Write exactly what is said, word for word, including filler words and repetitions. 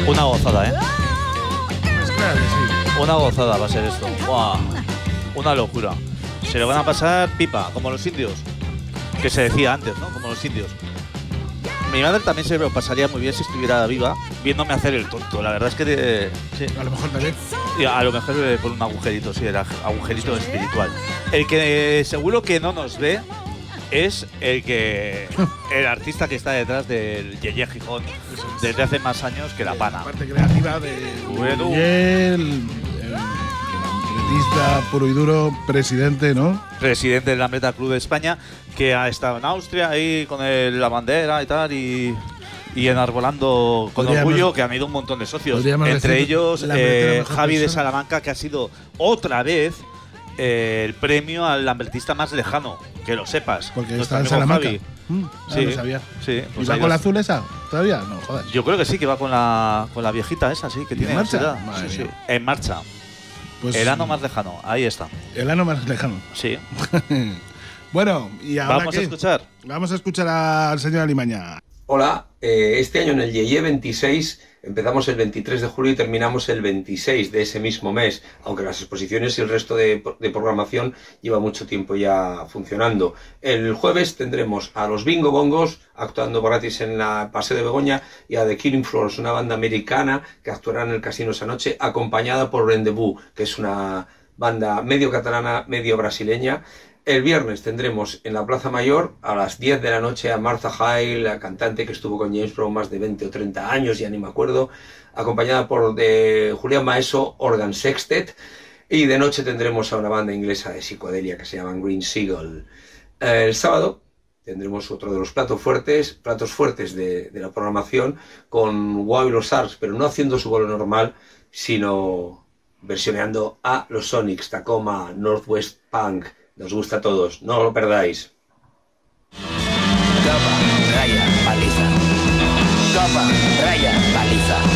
Una gozada, ¿eh? Pues claro que sí. Una gozada va a ser esto. ¡Buah! Una locura. Se lo van a pasar pipa, como los indios. Que se decía antes, ¿no? Como los indios. Mi madre también se lo pasaría muy bien si estuviera viva, viéndome hacer el tonto. La verdad es que… De, sí. A lo mejor también. Y a lo mejor eh, con un agujerito, sí, el agujerito espiritual. El que eh, seguro que no nos ve es el que el artista que está detrás del Yeye Gijón desde hace más años que la pana. La parte creativa de Bueno. el, el artista puro y duro, presidente, ¿no? Presidente del Lambreta Club de España, que ha estado en Austria ahí con el, la bandera y tal, y, y enarbolando con Podríamos- orgullo, que han ido un montón de socios. podríamos Entre decir ellos la Lambreta eh, mejor Javi de persona. Salamanca, que ha sido otra vez eh, el premio al lambretista más lejano, que lo sepas. Porque Nuestro está en amigo Salamanca. Javi. Mm, ah, Sí, no sabía. sí, ¿Y pues va ahí con la los- azul esa? ¿Todavía? No, jodas. Yo creo que sí, que va con la, con la viejita esa, sí, que ¿Y tiene en marcha? ansiedad. Madre Sí, sí. mía. En marcha. Pues, El ano más lejano, ahí está. El ano más lejano. Sí. Bueno, y ahora Vamos qué? a escuchar. Vamos a escuchar al señor Alimaña. Hola, eh, este año en el Yeye veintiséis empezamos el veintitrés de julio y terminamos el veintiséis de ese mismo mes, aunque las exposiciones y el resto de, de programación lleva mucho tiempo ya funcionando. El jueves tendremos a los Bingo Bongos actuando gratis en la Paseo de Begoña y a The Killing Floors, una banda americana que actuará en el casino esa noche, acompañada por Rendezvous, que es una banda medio catalana, medio brasileña. El viernes tendremos en la Plaza Mayor a las diez de la noche a Martha Hale, la cantante que estuvo con James Brown más de veinte o treinta años, ya ni me acuerdo, acompañada por de Julián Maeso, Organ Sextet, y de noche tendremos a una banda inglesa de psicodelia que se llaman Green Seagull. El sábado tendremos otro de los platos fuertes, platos fuertes de, de la programación con Wow y los Arcs, pero no haciendo su bolo normal, sino versioneando a los Sonics, Tacoma, Northwest Punk. Nos gusta a todos, no lo perdáis. Copa, raya, paliza. Copa, raya, paliza.